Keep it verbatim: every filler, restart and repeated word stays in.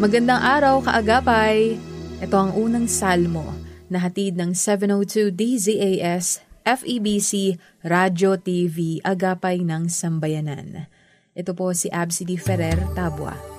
Magandang araw, kaagapay! Ito ang unang salmo na hatid ng seven oh two D Z A S F E B C Radio T V Agapay ng Sambayanan. Ito po si Absidy Ferrer Tabua.